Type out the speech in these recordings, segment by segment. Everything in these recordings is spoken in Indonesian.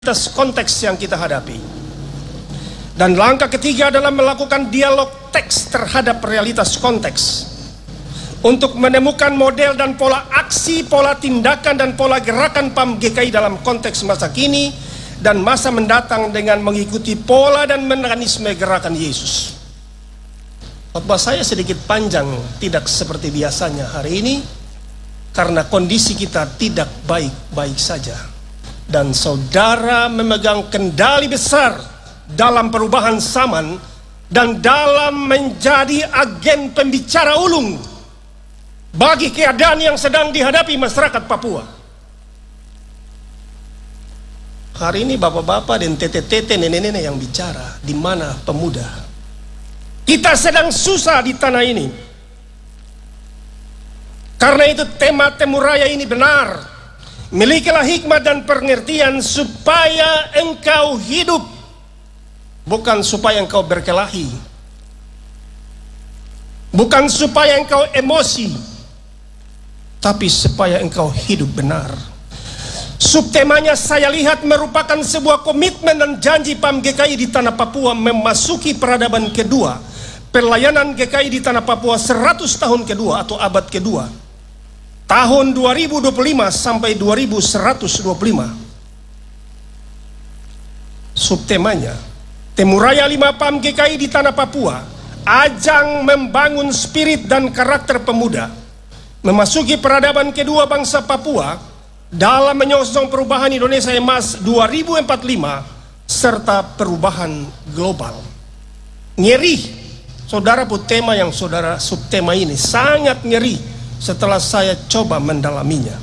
atas konteks yang kita hadapi. Dan langkah ketiga adalah melakukan dialog teks terhadap realitas konteks untuk menemukan model dan pola aksi, pola tindakan dan pola gerakan PAM GKI dalam konteks masa kini dan masa mendatang dengan mengikuti pola dan mekanisme gerakan Yesus. Khotbah saya sedikit panjang, tidak seperti biasanya hari ini karena kondisi kita tidak baik-baik saja. Dan saudara memegang kendali besar dalam perubahan zaman dan dalam menjadi agen pembicara ulung bagi keadaan yang sedang dihadapi masyarakat Papua. Hari ini bapak-bapak dan tete-tete, nenek-nenek yang bicara, di mana pemuda? Kita sedang susah di tanah ini. Karena itu tema Temuraya ini benar. Milikilah hikmat dan pengertian supaya engkau hidup, bukan supaya engkau berkelahi, bukan supaya engkau emosi, tapi supaya engkau hidup benar. Subtemanya saya lihat merupakan sebuah komitmen dan janji PAM GKI di tanah Papua memasuki peradaban kedua, pelayanan GKI di tanah Papua 100 tahun kedua atau abad kedua. Tahun 2025 sampai 2125. Subtemanya Temuraya 5 PAM GKI di tanah Papua, ajang membangun spirit dan karakter pemuda, memasuki peradaban kedua bangsa Papua dalam menyongsong perubahan Indonesia Emas 2045 serta perubahan global. Ngeri, saudara, tema yang saudara subtema ini sangat ngeri setelah saya coba mendalaminya.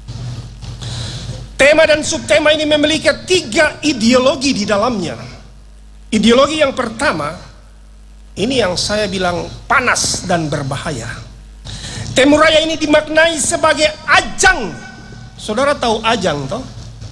Tema dan subtema ini memiliki 3 ideologi di dalamnya. Ideologi yang pertama, ini yang saya bilang panas dan berbahaya. Temuraya ini dimaknai sebagai ajang. Saudara tahu ajang toh?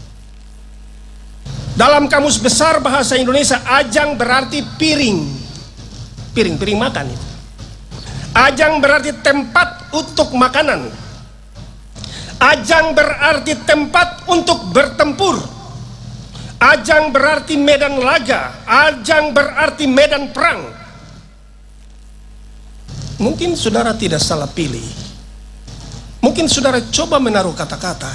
Dalam kamus besar bahasa Indonesia, ajang berarti piring. Piring makan itu. Ajang berarti tempat untuk makanan. Ajang berarti tempat untuk bertempur. Ajang berarti medan laga. Ajang berarti medan perang. Mungkin saudara tidak salah pilih. Mungkin saudara coba menaruh kata-kata.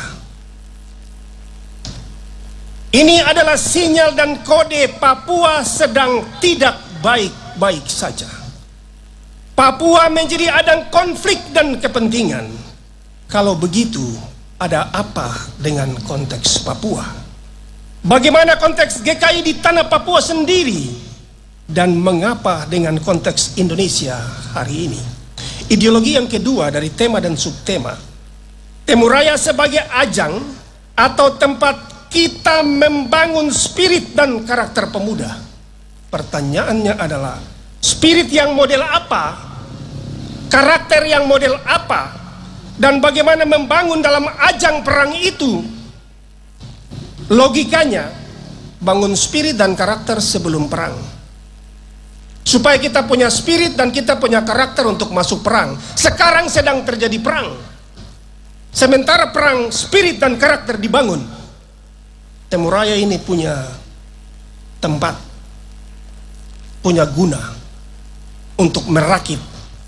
Ini adalah sinyal dan kode Papua sedang tidak baik-baik saja. Papua menjadi adang konflik dan kepentingan. Kalau begitu, ada apa dengan konteks Papua? Bagaimana konteks GKI di tanah Papua sendiri? Dan mengapa dengan konteks Indonesia hari ini? Ideologi yang kedua dari tema dan subtema, Temuraya sebagai ajang atau tempat kita membangun spirit dan karakter pemuda. Pertanyaannya adalah, spirit yang model apa, karakter yang model apa, dan bagaimana membangun dalam ajang perang itu? Logikanya, bangun spirit dan karakter sebelum perang, supaya kita punya spirit dan kita punya karakter untuk masuk perang. Sekarang sedang terjadi perang, sementara perang spirit dan karakter dibangun. Temuraya ini punya tempat, punya guna untuk merakit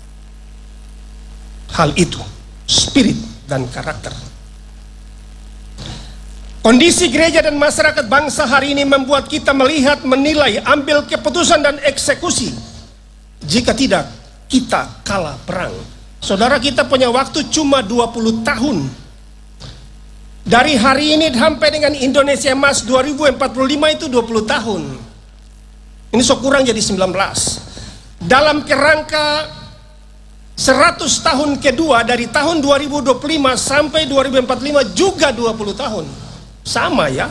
hal itu, spirit dan karakter. Kondisi gereja dan masyarakat bangsa hari ini membuat kita melihat, menilai, ambil keputusan dan eksekusi. Jika tidak, kita kalah perang. Saudara, kita punya waktu cuma 20 tahun. Dari hari ini sampai dengan Indonesia Emas 2045 itu 20 tahun. Ini sok kurang jadi 19. Dalam kerangka 100 tahun kedua dari tahun 2025 sampai 2045 juga 20 tahun. Sama ya.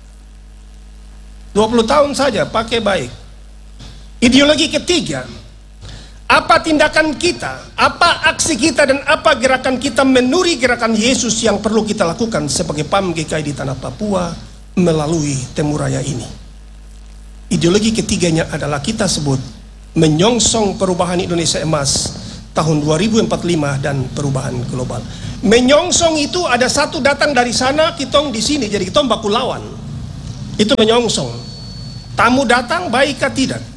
20 tahun saja, pakai baik. Ideologi ketiga, apa tindakan kita, apa aksi kita dan apa gerakan kita menuri gerakan Yesus yang perlu kita lakukan sebagai PAM GKI di tanah Papua melalui Temuraya ini. Ideologi ketiganya adalah kita sebut menyongsong perubahan Indonesia Emas tahun 2045 dan perubahan global. Menyongsong itu ada satu datang dari sana, kitong di sini, jadi kitong baku lawan. Itu menyongsong. Tamu datang baik atau tidak.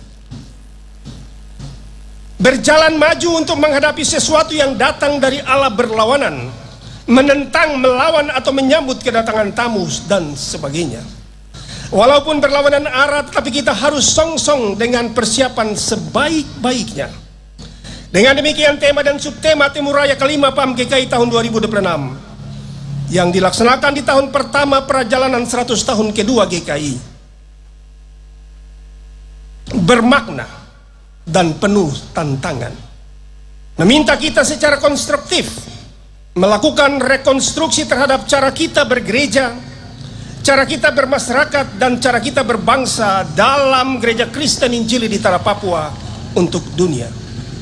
Berjalan maju untuk menghadapi sesuatu yang datang dari Allah berlawanan, menentang, melawan atau menyambut kedatangan tamu dan sebagainya. Walaupun berlawanan arah, tetapi kita harus songsong dengan persiapan sebaik-baiknya. Dengan demikian tema dan subtema Timur Raya kelima PAM GKI tahun 2026 yang dilaksanakan di tahun pertama perjalanan 100 tahun kedua GKI bermakna dan penuh tantangan, meminta kita secara konstruktif melakukan rekonstruksi terhadap cara kita bergereja, cara kita bermasyarakat, dan cara kita berbangsa dalam gereja Kristen Injili di tanah Papua untuk dunia.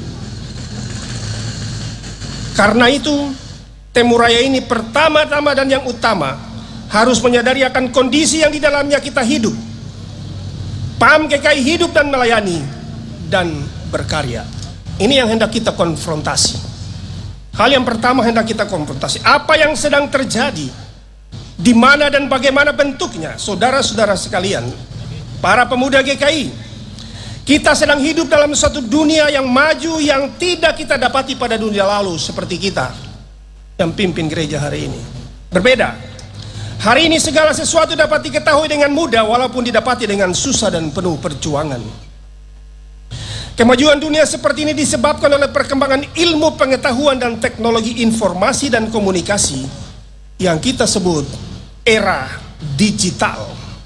Karena itu, Timur Raya ini pertama-tama dan yang utama harus menyadari akan kondisi yang di dalamnya kita hidup. PAM GKI hidup dan melayani dan berkarya. Ini yang hendak kita konfrontasi. Hal yang pertama hendak kita konfrontasi. Apa yang sedang terjadi? Di mana dan bagaimana bentuknya? Saudara-saudara sekalian, para pemuda GKI, kita sedang hidup dalam suatu dunia yang maju yang tidak kita dapati pada dunia lalu seperti kita yang pimpin gereja hari ini. Berbeda. Hari ini segala sesuatu dapat diketahui dengan mudah walaupun didapati dengan susah dan penuh perjuangan. Kemajuan dunia seperti ini disebabkan oleh perkembangan ilmu pengetahuan dan teknologi informasi dan komunikasi yang kita sebut era digital.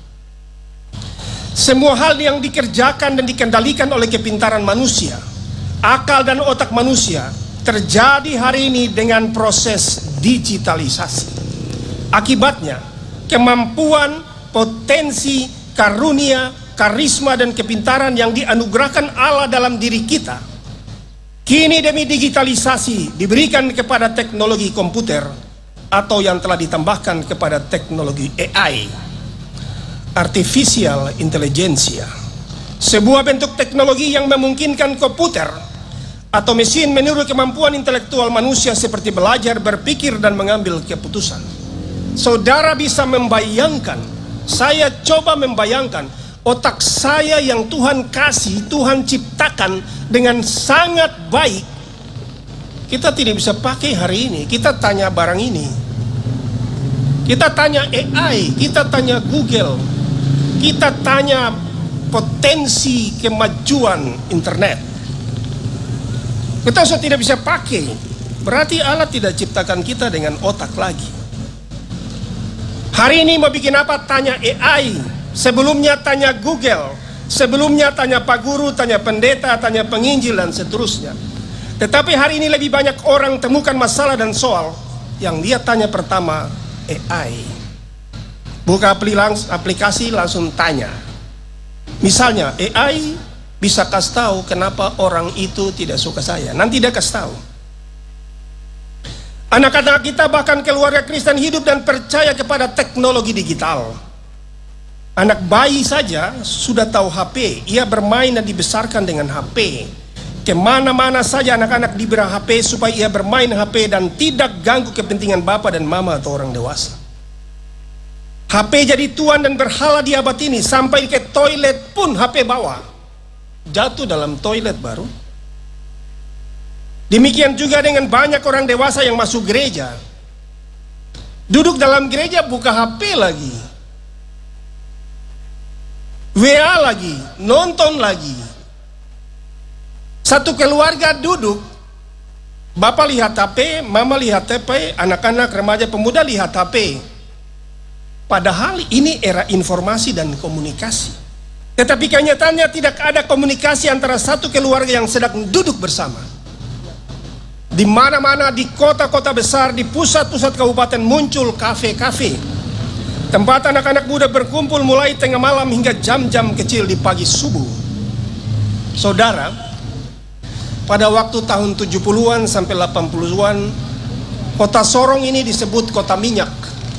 Semua hal yang dikerjakan dan dikendalikan oleh kepintaran manusia, akal dan otak manusia terjadi hari ini dengan proses digitalisasi. Akibatnya, kemampuan, potensi, karunia, karisma dan kepintaran yang dianugerahkan Allah dalam diri kita kini demi digitalisasi diberikan kepada teknologi komputer atau yang telah ditambahkan kepada teknologi AI, Artificial Intelligence, sebuah bentuk teknologi yang memungkinkan komputer atau mesin meniru kemampuan intelektual manusia seperti belajar, berpikir, dan mengambil keputusan. Saudara bisa membayangkan, saya coba membayangkan, otak saya yang Tuhan kasih, Tuhan ciptakan dengan sangat baik, kita tidak bisa pakai hari ini. Kita tanya barang ini, kita tanya AI, kita tanya Google, kita tanya potensi kemajuan internet, kita sudah tidak bisa pakai. Berarti Allah tidak ciptakan kita dengan otak lagi. Hari ini mau bikin apa? Tanya AI. Sebelumnya tanya Google. Sebelumnya tanya Pak Guru, tanya pendeta, tanya penginjil, dan seterusnya. Tetapi hari ini lebih banyak orang temukan masalah dan soal yang dia tanya pertama AI. Buka aplikasi langsung tanya. Misalnya AI bisa kasih tahu kenapa orang itu tidak suka saya. Nanti dia kasih tahu. Anak-anak kita bahkan keluarga Kristen hidup dan percaya kepada teknologi digital. Anak bayi saja sudah tahu HP. Ia bermain dan dibesarkan dengan HP. Kemana-mana saja anak-anak diberi HP supaya ia bermain HP dan tidak ganggu kepentingan bapak dan mama atau orang dewasa. HP jadi tuan dan berhala di abad ini. Sampai ke toilet pun HP bawa. Jatuh dalam toilet baru. Demikian juga dengan banyak orang dewasa yang masuk gereja. Duduk dalam gereja buka HP lagi, WA lagi, nonton lagi. Satu keluarga duduk, bapak lihat HP, mama lihat HP, anak-anak, remaja, pemuda lihat HP. Padahal ini era informasi dan komunikasi. Tetapi kenyataannya tidak ada komunikasi antara satu keluarga yang sedang duduk bersama. Di mana-mana di kota-kota besar, di pusat-pusat kabupaten muncul kafe-kafe. Tempat anak-anak muda berkumpul mulai tengah malam hingga jam-jam kecil di pagi subuh. Saudara, pada waktu tahun 70-an sampai 80-an, kota Sorong ini disebut kota minyak.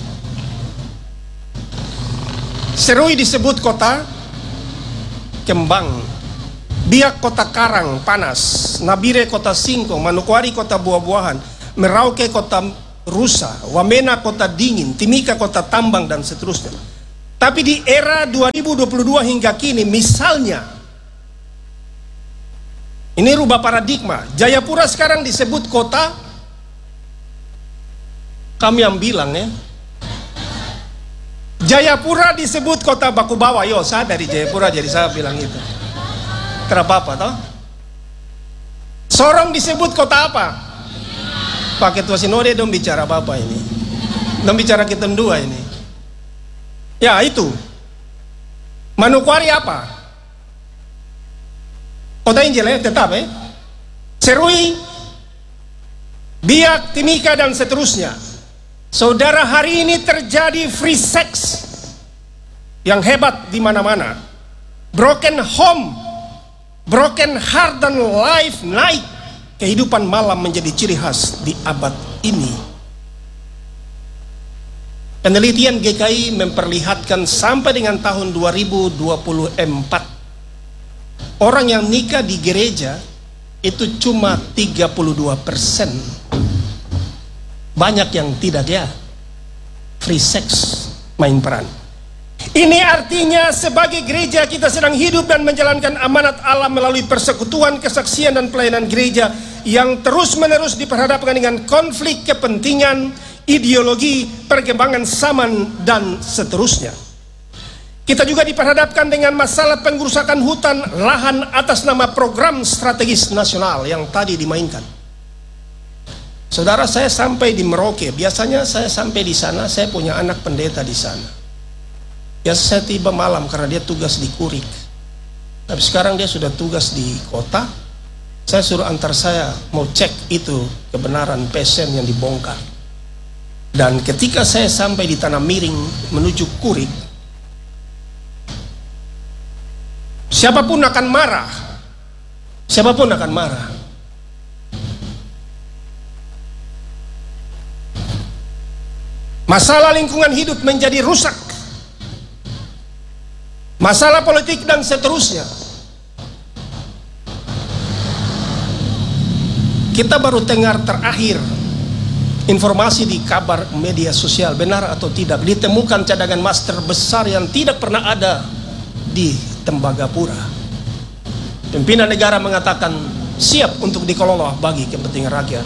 Serui disebut kota kembang, Biak kota karang panas, Nabire kota singkong, Manokwari kota buah-buahan, Merauke kota rusa, Wamena kota dingin, Timika kota tambang, dan seterusnya. Tapi di era 2022 hingga kini, misalnya, ini rubah paradigma. Jayapura sekarang disebut kota, kami yang bilang ya, Jayapura disebut kota baku bawah. Yo, saya dari Jayapura jadi saya bilang itu. Kenapa apa toh? Sorong disebut kota apa? Pakai tua sinode dong bicara apa ini? Dong bicara kita dua ini. Ya itu. Manokwari apa? Kota Injil ya, tetap ya. Serui, Biak, Timika dan seterusnya. Saudara, hari ini terjadi free sex yang hebat di mana-mana. Broken home, broken heart dan life naik. Kehidupan malam menjadi ciri khas di abad ini. Penelitian GKI memperlihatkan sampai dengan tahun 2024 orang yang nikah di gereja itu cuma 32%. Banyak yang tidak ya. Free sex main peran. Ini artinya sebagai gereja kita sedang hidup dan menjalankan amanat Allah melalui persekutuan, kesaksian dan pelayanan gereja yang terus-menerus diperhadapkan dengan konflik kepentingan, ideologi, perkembangan zaman dan seterusnya. Kita juga diperhadapkan dengan masalah pengrusakan hutan lahan atas nama program strategis nasional yang tadi dimainkan. Saudara, saya sampai di Merauke. Biasanya saya sampai di sana, saya punya anak pendeta di sana. Ya, saya tiba malam karena dia tugas di Kurik. Tapi sekarang dia sudah tugas di kota. Saya suruh antar saya mau cek itu kebenaran pesen yang dibongkar. Dan ketika saya sampai di Tanah Miring menuju Kurik, siapapun akan marah. Siapapun akan marah. Masalah lingkungan hidup menjadi rusak. Masalah politik dan seterusnya. Kita baru dengar terakhir informasi di kabar media sosial, benar atau tidak, ditemukan cadangan emas terbesar yang tidak pernah ada di Tembagapura. Pimpinan negara mengatakan siap untuk dikelola bagi kepentingan rakyat.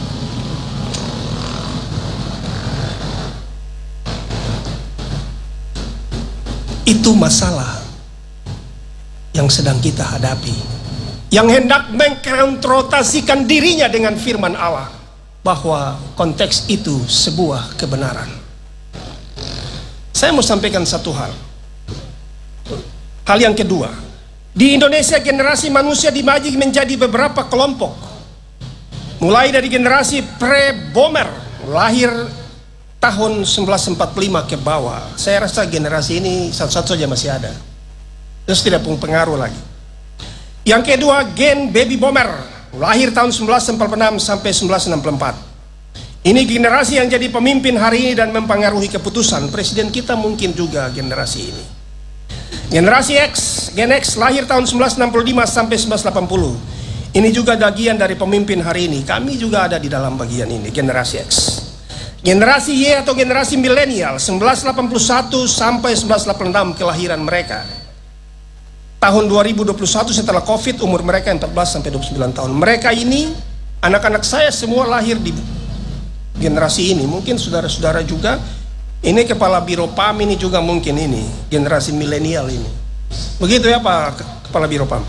Itu masalah yang sedang kita hadapi, yang hendak mengkonfrontasikan dirinya dengan firman Allah, bahwa konteks itu sebuah kebenaran. Saya mau sampaikan satu hal. Hal yang kedua, di Indonesia generasi manusia dibagi menjadi beberapa kelompok. Mulai dari generasi pre-bomber, lahir tahun 1945 ke bawah. Saya rasa generasi ini satu-satu saja masih ada. Terus tidak punya pengaruh lagi. Yang kedua, gen baby boomer, lahir tahun 1946 sampai 1964. Ini generasi yang jadi pemimpin hari ini dan mempengaruhi keputusan. Presiden kita mungkin juga generasi ini. Generasi X, Gen X, lahir tahun 1965 sampai 1980. Ini juga bagian dari pemimpin hari ini. Kami juga ada di dalam bagian ini, generasi X. Generasi Y atau generasi milenial 1981 sampai 1986 kelahiran mereka. Tahun 2021 setelah Covid umur mereka 14 sampai 29 tahun. Mereka ini anak-anak saya semua lahir di generasi ini. Mungkin saudara-saudara juga. Ini kepala Biro PAM ini juga mungkin ini generasi milenial ini. Begitu ya Pak Kepala Biro PAM.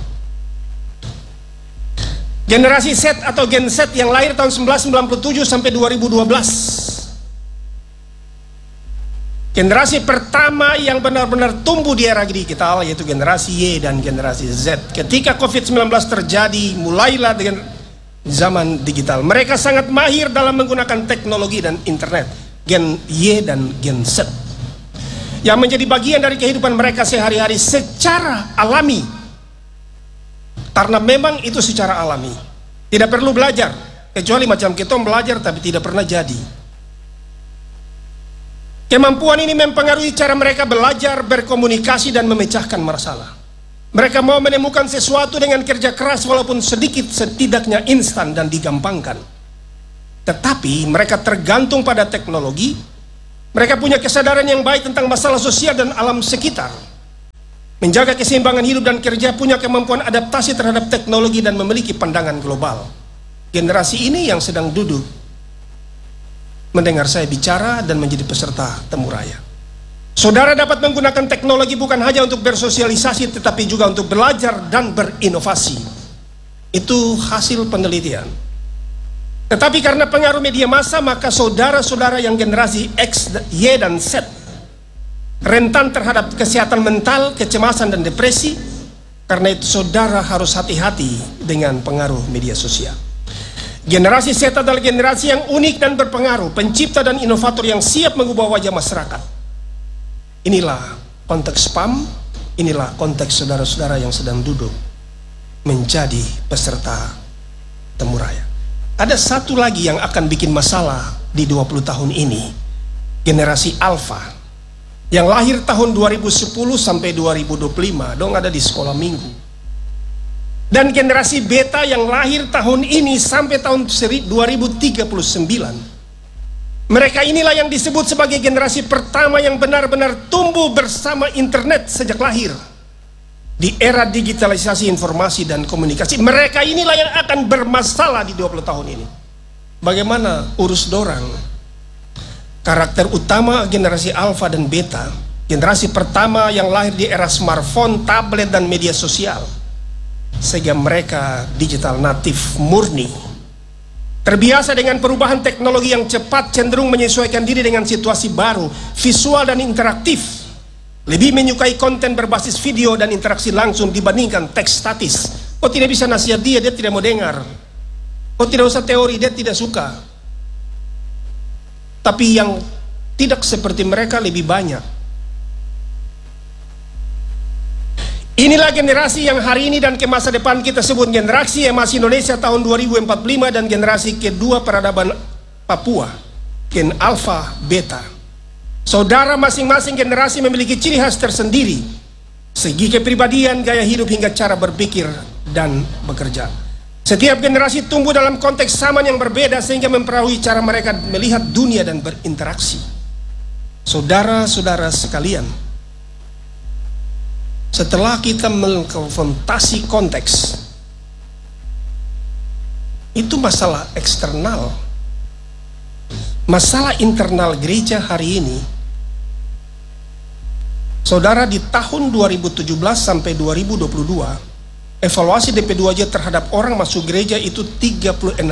Generasi Z atau Gen Z yang lahir tahun 1997 sampai 2012. Generasi pertama yang benar-benar tumbuh di era digital yaitu generasi Y dan generasi Z. Ketika COVID-19 terjadi, mulailah dengan zaman digital. Mereka sangat mahir dalam menggunakan teknologi dan internet. Gen Y dan Gen Z yang menjadi bagian dari kehidupan mereka sehari-hari secara alami. Karena memang itu secara alami. Tidak perlu belajar. Kecuali macam kita belajar tapi tidak pernah jadi. Kemampuan ini mempengaruhi cara mereka belajar, berkomunikasi, dan memecahkan masalah. Mereka mau menemukan sesuatu dengan kerja keras walaupun sedikit, setidaknya instan dan digampangkan. Tetapi mereka tergantung pada teknologi Mereka punya kesadaran yang baik tentang masalah sosial dan alam sekitar, menjaga keseimbangan hidup dan kerja, punya kemampuan adaptasi terhadap teknologi dan memiliki pandangan global. Generasi ini yang sedang duduk mendengar saya bicara dan menjadi peserta temu raya. Saudara dapat menggunakan teknologi bukan hanya untuk bersosialisasi, tetapi juga untuk belajar dan berinovasi. Itu hasil penelitian. Tetapi karena pengaruh media massa, maka saudara-saudara yang generasi X, Y, dan Z rentan terhadap kesehatan mental, kecemasan, dan depresi. Karena itu saudara harus hati-hati dengan pengaruh media sosial. Generasi Z adalah generasi yang unik dan berpengaruh, pencipta dan inovator yang siap mengubah wajah masyarakat. Inilah konteks PAM, inilah konteks saudara-saudara yang sedang duduk menjadi peserta temu raya. Ada satu lagi yang akan bikin masalah di 20 tahun ini, generasi Alpha yang lahir tahun 2010 sampai 2025, dong ada di sekolah minggu. Dan generasi Beta yang lahir tahun ini sampai tahun 2039. Mereka inilah yang disebut sebagai generasi pertama yang benar-benar tumbuh bersama internet sejak lahir. Di era digitalisasi informasi dan komunikasi, mereka inilah yang akan bermasalah di 20 tahun ini. Bagaimana urus dorang? Karakter utama generasi Alpha dan Beta, generasi pertama yang lahir di era smartphone, tablet, dan media sosial, sehingga mereka digital natif murni, terbiasa dengan perubahan teknologi yang cepat, cenderung menyesuaikan diri dengan situasi baru, visual dan interaktif, lebih menyukai konten berbasis video dan interaksi langsung dibandingkan teks statis. Kau tidak bisa nasihat dia tidak mau dengar. Kau tidak usah teori, dia tidak suka. Tapi yang tidak seperti mereka lebih banyak. Inilah generasi yang hari ini dan ke masa depan kita sebut generasi emas Indonesia tahun 2045 dan generasi kedua peradaban Papua, Gen Alpha Beta. Saudara masing-masing generasi memiliki ciri khas tersendiri, segi kepribadian, gaya hidup hingga cara berpikir dan bekerja. Setiap generasi tumbuh dalam konteks zaman yang berbeda sehingga mempengaruhi cara mereka melihat dunia dan berinteraksi. Saudara-saudara sekalian, setelah kita mengkonfrontasi konteks, itu masalah eksternal. Masalah internal gereja hari ini, saudara, di tahun 2017 sampai 2022, evaluasi DP2J terhadap orang masuk gereja itu 36%.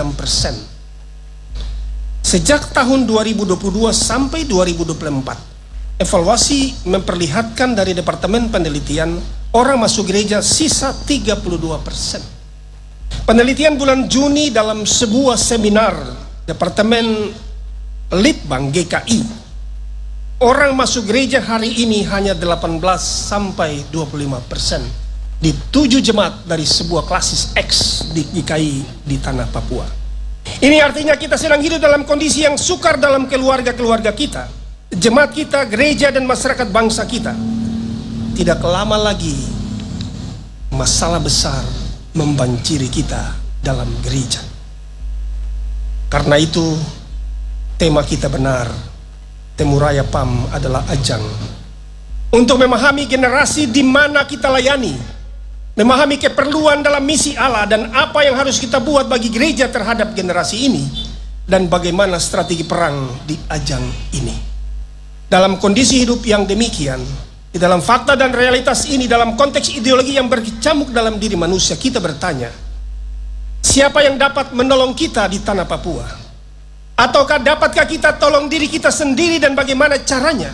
Sejak tahun 2022 sampai 2024, evaluasi memperlihatkan dari Departemen Penelitian, orang masuk gereja sisa 32%. Penelitian bulan Juni dalam sebuah seminar Departemen Litbang GKI, orang masuk gereja hari ini hanya 18 sampai 25% di 7 jemaat dari sebuah klasis X di GKI di tanah Papua. Ini artinya kita sedang hidup dalam kondisi yang sukar dalam keluarga-keluarga kita, jemaat kita, gereja, dan masyarakat bangsa kita. Tidak lama lagi masalah besar membanjiri kita dalam gereja. Karena itu tema kita benar, Temu Raya PAM adalah ajang untuk memahami generasi di mana kita layani, memahami keperluan dalam misi Allah dan apa yang harus kita buat bagi gereja terhadap generasi ini, dan bagaimana strategi perang di ajang ini. Dalam kondisi hidup yang demikian, di dalam fakta dan realitas ini, dalam konteks ideologi yang berkecamuk dalam diri manusia, kita bertanya, siapa yang dapat menolong kita di tanah Papua? Ataukah dapatkah kita tolong diri kita sendiri dan bagaimana caranya?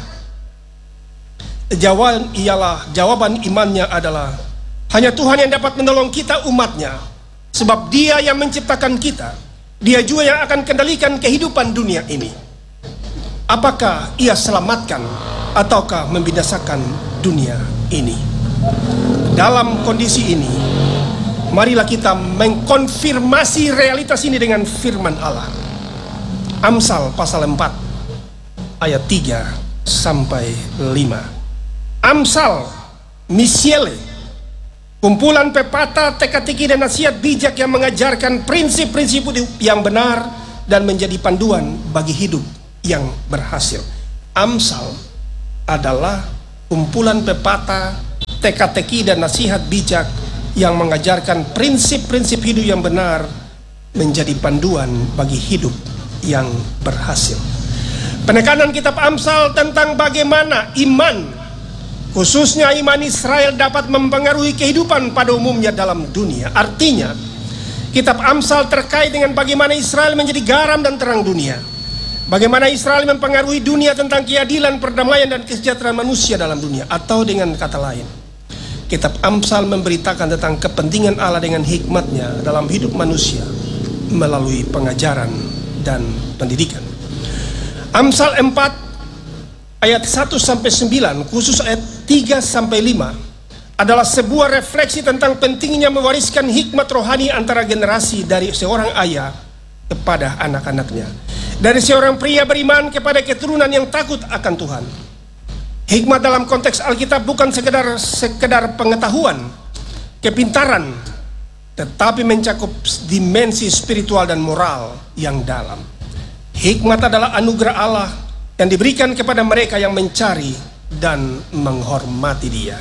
Jawaban imannya adalah hanya Tuhan yang dapat menolong kita umatnya, sebab Dia yang menciptakan kita, Dia juga yang akan kendalikan kehidupan dunia ini. Apakah Ia selamatkan ataukah membinasakan dunia ini? Dalam kondisi ini, marilah kita mengkonfirmasi realitas ini dengan firman Allah. Amsal pasal 4 ayat 3 sampai 5. Amsal, Misiele, kumpulan pepatah, teka-teki, dan nasihat bijak yang mengajarkan prinsip-prinsip yang benar dan menjadi panduan bagi hidup yang berhasil. Amsal adalah kumpulan pepatah, teka-teki dan nasihat bijak yang mengajarkan prinsip-prinsip hidup yang benar menjadi panduan bagi hidup yang berhasil. Penekanan kitab Amsal tentang bagaimana iman, khususnya iman Israel, dapat mempengaruhi kehidupan pada umumnya dalam dunia. Artinya, kitab Amsal terkait dengan bagaimana Israel menjadi garam dan terang dunia. Bagaimana Israel mempengaruhi dunia tentang keadilan, perdamaian, dan kesejahteraan manusia dalam dunia. Atau dengan kata lain, kitab Amsal memberitakan tentang kepentingan Allah dengan hikmatnya dalam hidup manusia melalui pengajaran dan pendidikan. Amsal 4 ayat 1-9, khusus ayat 3-5, adalah sebuah refleksi tentang pentingnya mewariskan hikmat rohani antara generasi, dari seorang ayah kepada anak-anaknya, dari seorang pria beriman kepada keturunan yang takut akan Tuhan. Hikmat dalam konteks Alkitab bukan sekedar pengetahuan, kepintaran, tetapi mencakup dimensi spiritual dan moral yang dalam. Hikmat adalah anugerah Allah yang diberikan kepada mereka yang mencari dan menghormati Dia.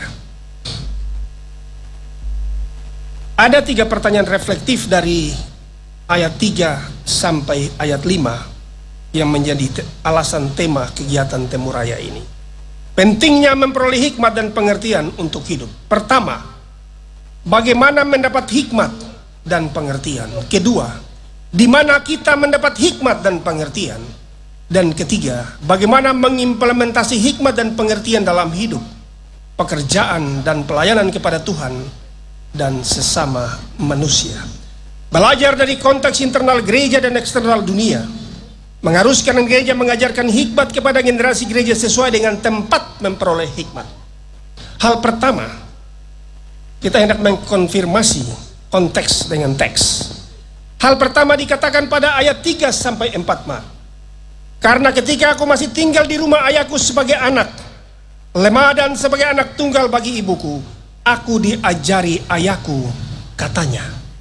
Ada 3 pertanyaan reflektif dari ayat 3 sampai ayat 5 yang menjadi alasan tema kegiatan Temuraya ini. Pentingnya memperoleh hikmat dan pengertian untuk hidup. Pertama, bagaimana mendapat hikmat dan pengertian. Kedua, di mana kita mendapat hikmat dan pengertian. Dan ketiga, bagaimana mengimplementasi hikmat dan pengertian dalam hidup, pekerjaan, dan pelayanan kepada Tuhan dan sesama manusia. Belajar dari konteks internal gereja dan eksternal dunia mengharuskan gereja mengajarkan hikmat kepada generasi gereja sesuai dengan tempat memperoleh hikmat. Hal pertama, kita hendak mengkonfirmasi konteks dengan teks. Hal pertama dikatakan pada ayat 3-4. Karena ketika aku masih tinggal di rumah ayahku sebagai anak lemah dan sebagai anak tunggal bagi ibuku, aku diajari ayahku, katanya.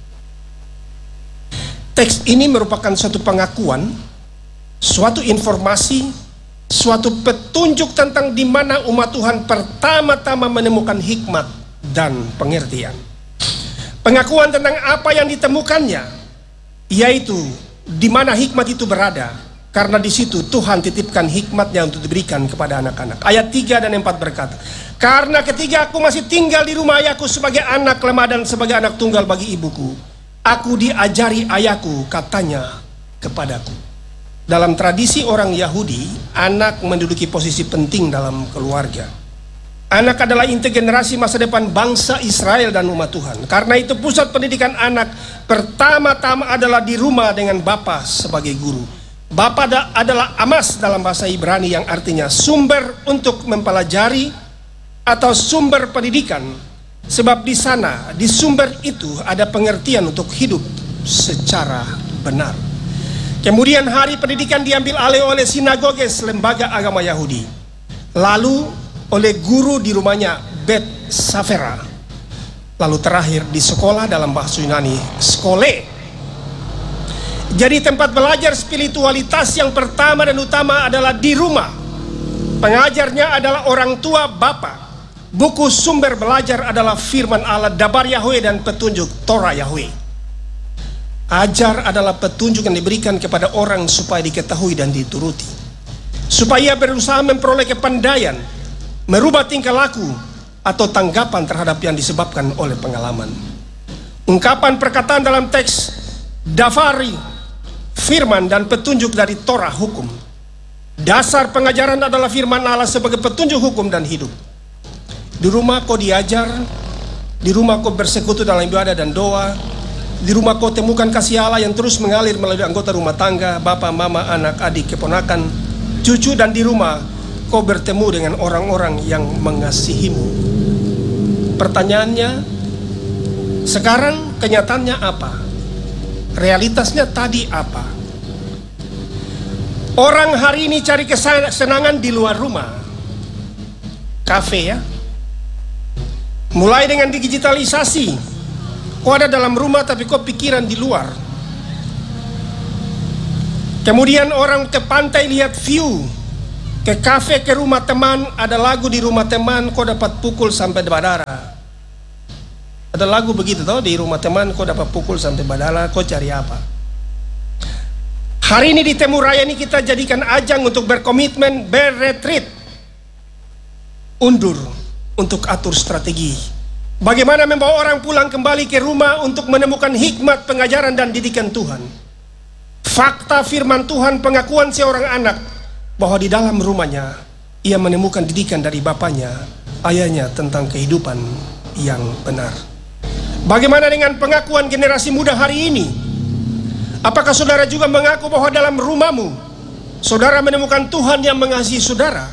Teks ini merupakan suatu pengakuan, suatu informasi, suatu petunjuk tentang di mana umat Tuhan pertama-tama menemukan hikmat dan pengertian. Pengakuan tentang apa yang ditemukannya, yaitu di mana hikmat itu berada, karena di situ Tuhan titipkan hikmatnya untuk diberikan kepada anak-anak. Ayat 3 dan 4 berkata, karena ketika aku masih tinggal di rumah ayahku sebagai anak lemah dan sebagai anak tunggal bagi ibuku, aku diajari ayahku, katanya kepadaku. Dalam tradisi orang Yahudi, anak menduduki posisi penting dalam keluarga. Anak adalah inti generasi masa depan bangsa Israel dan umat Tuhan. Karena itu pusat pendidikan anak pertama-tama adalah di rumah dengan bapa sebagai guru. Bapa adalah amas dalam bahasa Ibrani, yang artinya sumber untuk mempelajari atau sumber pendidikan. Sebab di sana, di sumber itu ada pengertian untuk hidup secara benar. Kemudian hari pendidikan diambil alih oleh sinagoges, lembaga agama Yahudi. Lalu oleh guru di rumahnya, Bet Safera. Lalu terakhir di sekolah, dalam bahasa Yunani, skole. Jadi tempat belajar spiritualitas yang pertama dan utama adalah di rumah. Pengajarnya adalah orang tua, bapa. Buku sumber belajar adalah firman Allah, Dabar Yahweh, dan petunjuk Torah Yahweh. Ajar adalah petunjuk yang diberikan kepada orang supaya diketahui dan dituruti, supaya berusaha memperoleh kepandaian, merubah tingkah laku atau tanggapan terhadap yang disebabkan oleh pengalaman. Ungkapan perkataan dalam teks Davari, firman dan petunjuk dari Torah, hukum. Dasar pengajaran adalah firman Allah sebagai petunjuk hukum dan hidup. Di rumah kau diajar, di rumah kau bersekutu dalam ibadah dan doa. Di rumah kau temukan kasih Allah yang terus mengalir melalui anggota rumah tangga, bapak, mama, anak, adik, keponakan, cucu. Dan di rumah kau bertemu dengan orang-orang yang mengasihimu. Pertanyaannya, sekarang kenyataannya apa? Realitasnya tadi apa? Orang hari ini cari kesenangan di luar rumah. Kafe ya. Mulai dengan digitalisasi. Kau ada dalam rumah tapi kau pikiran di luar. Kemudian orang ke pantai lihat view ke kafe, ke rumah teman, ada lagu di rumah teman, kau dapat pukul sampai berdarah. Ada lagu begitu toh, di rumah teman kau dapat pukul sampai berdarah, kau cari apa? Hari ini di Temu Raya ini kita jadikan ajang untuk berkomitmen, berretreat, undur untuk atur strategi. Bagaimana membawa orang pulang kembali ke rumah untuk menemukan hikmat pengajaran dan didikan Tuhan. Fakta firman Tuhan, pengakuan seorang anak bahwa di dalam rumahnya ia menemukan didikan dari bapaknya, ayahnya tentang kehidupan yang benar. Bagaimana dengan pengakuan generasi muda hari ini? Apakah saudara juga mengaku bahwa dalam rumahmu saudara menemukan Tuhan yang mengasihi saudara?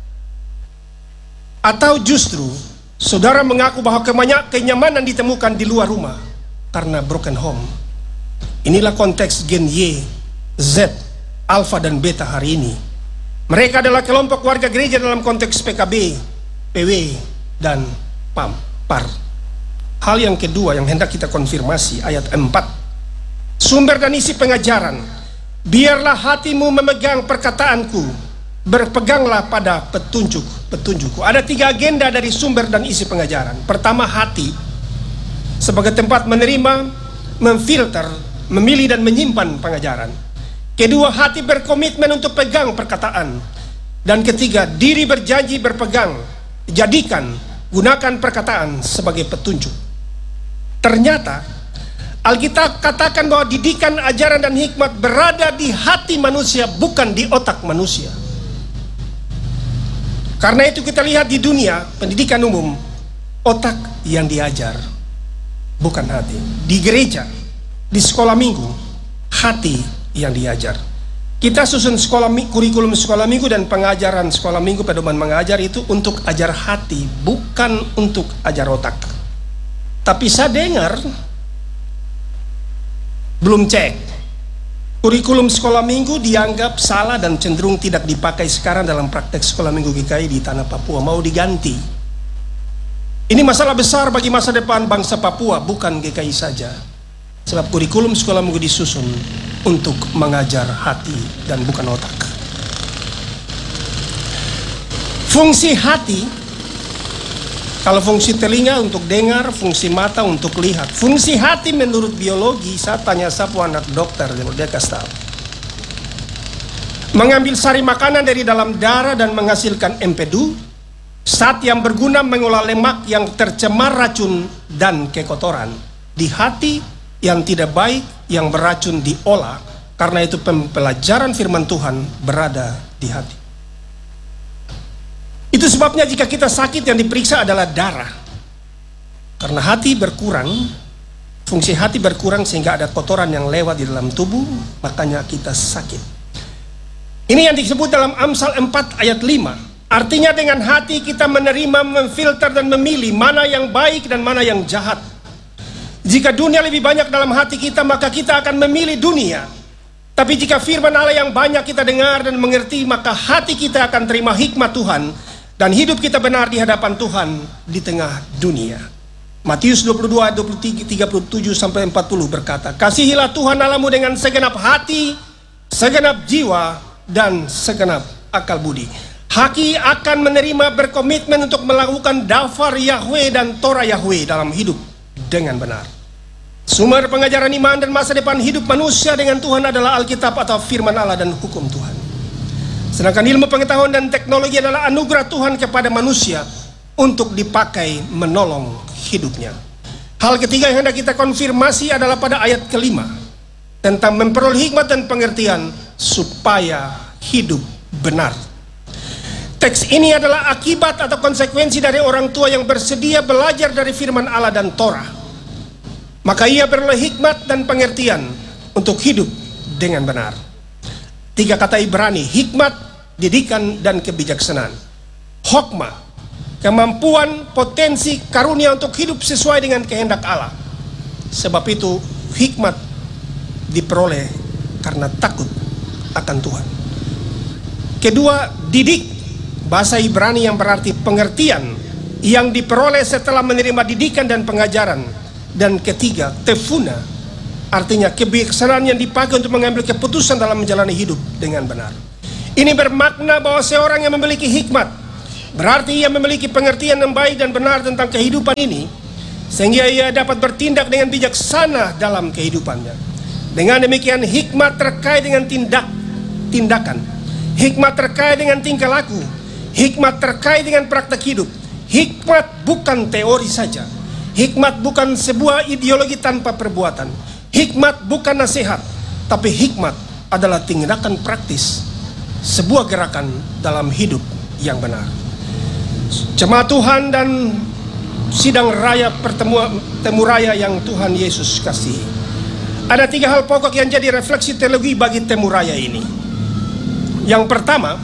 Atau justru saudara mengaku bahwa kenyamanan ditemukan di luar rumah karena broken home? Inilah konteks Gen Y, Z, Alpha dan Beta hari ini. Mereka adalah kelompok warga gereja dalam konteks PKB, PW, dan PAR. Hal yang kedua yang hendak kita konfirmasi, ayat 4. Sumber dan isi pengajaran. Biarlah hatimu memegang perkataanku, berpeganglah pada petunjukku. Ada 3 agenda dari sumber dan isi pengajaran. Pertama, hati sebagai tempat menerima, memfilter, memilih dan menyimpan pengajaran. Kedua, hati berkomitmen untuk pegang perkataan. Dan ketiga, diri berjanji berpegang, jadikan, gunakan perkataan sebagai petunjuk. Ternyata Alkitab katakan bahwa didikan, ajaran dan hikmat berada di hati manusia, bukan di otak manusia. Karena itu kita lihat di dunia pendidikan umum, otak yang diajar, bukan hati. Di gereja, di sekolah minggu, hati yang diajar. Kita susun kurikulum sekolah minggu dan pengajaran sekolah minggu, pedoman mengajar itu untuk ajar hati, bukan untuk ajar otak. Tapi saya dengar, belum cek, kurikulum sekolah minggu dianggap salah dan cenderung tidak dipakai sekarang dalam praktek sekolah minggu GKI di tanah Papua, mau diganti. Ini masalah besar bagi masa depan bangsa Papua, bukan GKI saja. Sebab kurikulum sekolah minggu disusun untuk mengajar hati dan bukan otak. Fungsi hati, kalau fungsi telinga untuk dengar, fungsi mata untuk lihat. Fungsi hati menurut biologi, saya tanya sapu anak dokter, dia kasih tahu. Mengambil sari makanan dari dalam darah dan menghasilkan empedu. Zat yang berguna mengolah lemak yang tercemar racun dan kekotoran. Di hati yang tidak baik, yang beracun diolah. Karena itu pembelajaran firman Tuhan berada di hati. Itu sebabnya jika kita sakit yang diperiksa adalah darah. Karena hati berkurang, fungsi hati berkurang sehingga ada kotoran yang lewat di dalam tubuh, makanya kita sakit. Ini yang disebut dalam Amsal 4 ayat 5. Artinya dengan hati kita menerima, memfilter dan memilih mana yang baik dan mana yang jahat. Jika dunia lebih banyak dalam hati kita, maka kita akan memilih dunia. Tapi jika firman Allah yang banyak kita dengar dan mengerti, maka hati kita akan terima hikmat Tuhan dan hidup kita benar di hadapan Tuhan di tengah dunia. Matius 22 ayat 37 sampai 40 berkata, kasihilah Tuhan Allahmu dengan segenap hati, segenap jiwa dan segenap akal budi. Haki akan menerima, berkomitmen untuk melakukan dafar Yahweh dan Torah Yahweh dalam hidup dengan benar. Sumber pengajaran iman dan masa depan hidup manusia dengan Tuhan adalah Alkitab atau firman Allah dan hukum Tuhan. Sedangkan ilmu pengetahuan dan teknologi adalah anugerah Tuhan kepada manusia untuk dipakai menolong hidupnya. Hal ketiga yang hendak kita konfirmasi adalah pada ayat kelima, tentang memperoleh hikmat dan pengertian supaya hidup benar. Teks ini adalah akibat atau konsekuensi dari orang tua yang bersedia belajar dari firman Allah dan Torah. Maka ia beroleh hikmat dan pengertian untuk hidup dengan benar. 3 kata Ibrani, hikmat, didikan, dan kebijaksanaan. Hokmah, kemampuan, potensi, karunia untuk hidup sesuai dengan kehendak Allah. Sebab itu hikmat diperoleh karena takut akan Tuhan. Kedua, didik, bahasa Ibrani yang berarti pengertian, yang diperoleh setelah menerima didikan dan pengajaran. Dan ketiga, tefuna, artinya kebijaksanaan yang dipakai untuk mengambil keputusan dalam menjalani hidup dengan benar. Ini bermakna bahwa seorang yang memiliki hikmat berarti ia memiliki pengertian yang baik dan benar tentang kehidupan ini, sehingga ia dapat bertindak dengan bijaksana dalam kehidupannya. Dengan demikian, hikmat terkait dengan tindakan, hikmat terkait dengan tingkah laku, hikmat terkait dengan praktek hidup. Hikmat bukan teori saja, hikmat bukan sebuah ideologi tanpa perbuatan, hikmat bukan nasihat, tapi hikmat adalah tindakan praktis, sebuah gerakan dalam hidup yang benar. Jemaat Tuhan dan sidang raya temu raya yang Tuhan Yesus kasih, ada 3 hal pokok yang jadi refleksi teologi bagi temu raya ini. Yang pertama,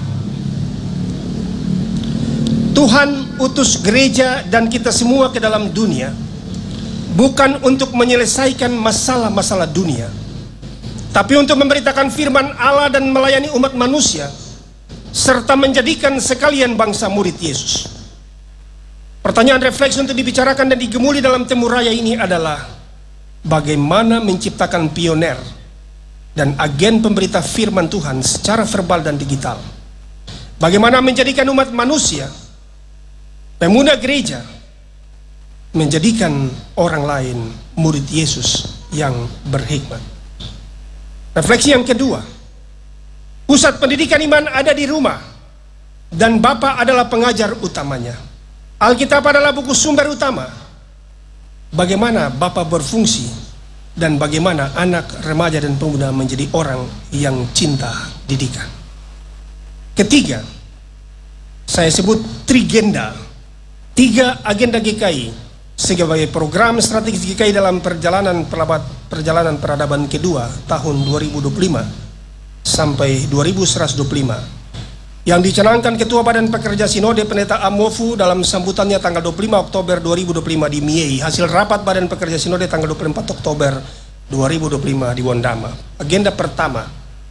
Tuhan utus gereja dan kita semua ke dalam dunia bukan untuk menyelesaikan masalah-masalah dunia, tapi untuk memberitakan firman Allah dan melayani umat manusia, serta menjadikan sekalian bangsa murid Yesus. Pertanyaan refleksi untuk dibicarakan dan digemuli dalam temu raya ini adalah bagaimana menciptakan pioner dan agen pemberita firman Tuhan secara verbal dan digital. Bagaimana menjadikan umat manusia, pemuda gereja, menjadikan orang lain murid Yesus yang berhikmat. Refleksi yang kedua, pusat pendidikan iman ada di rumah dan Bapa adalah pengajar utamanya. Alkitab adalah buku sumber utama. Bagaimana Bapa berfungsi dan bagaimana anak, remaja dan pemuda menjadi orang yang cinta didikan. Ketiga, saya sebut trigenda, 3 agenda GKI sebagai program strategis GKI dalam perjalanan peradaban kedua tahun 2025 sampai 2125 yang dicanangkan Ketua Badan Pekerja Sinode Pendeta Amofu dalam sambutannya tanggal 25 Oktober 2025 di Miei, hasil rapat Badan Pekerja Sinode tanggal 24 Oktober 2025 di Wondama. Agenda pertama,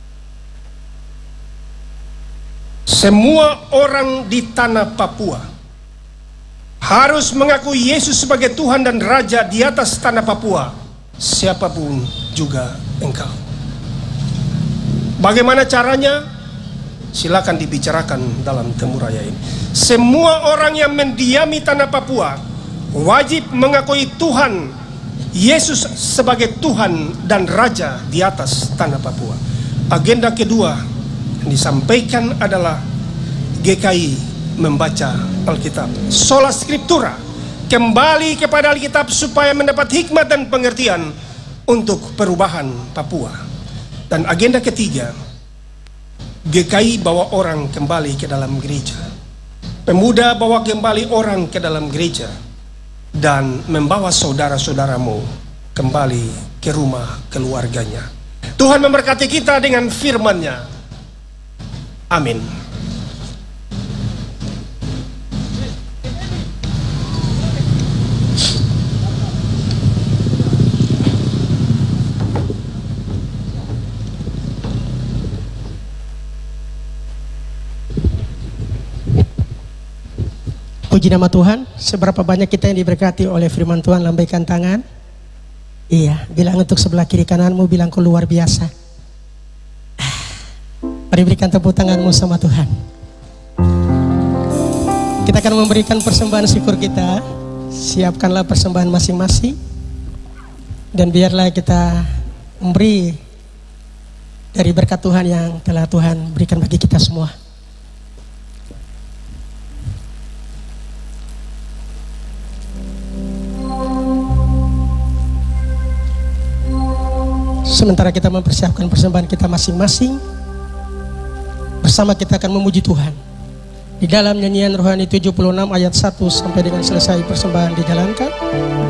semua orang di tanah Papua harus mengakui Yesus sebagai Tuhan dan Raja di atas tanah Papua, siapapun juga engkau. Bagaimana caranya? Silakan dibicarakan dalam temu raya ini. Semua orang yang mendiami tanah Papua wajib mengakui Tuhan Yesus sebagai Tuhan dan Raja di atas tanah Papua. Agenda kedua yang disampaikan adalah GKI membaca Alkitab, sola scriptura, kembali kepada Alkitab supaya mendapat hikmat dan pengertian untuk perubahan Papua. Dan agenda ketiga, GKI bawa orang kembali ke dalam gereja, pemuda bawa kembali orang ke dalam gereja, dan membawa saudara-saudaramu kembali ke rumah keluarganya. Tuhan memberkati kita dengan firman-Nya. Amin. Puji nama Tuhan. Seberapa banyak kita yang diberkati oleh firman Tuhan, lambaikan tangan. Iya, bilang untuk sebelah kiri kananmu, bilang kau luar biasa. Mari berikan tepuk tanganmu sama Tuhan. Kita akan memberikan persembahan syukur kita. Siapkanlah persembahan masing-masing, dan biarlah kita memberi dari berkat Tuhan yang telah Tuhan berikan bagi kita semua. Sementara kita mempersiapkan persembahan kita masing-masing, bersama kita akan memuji Tuhan di dalam nyanyian rohani 76 ayat 1 sampai dengan selesai persembahan dijalankan.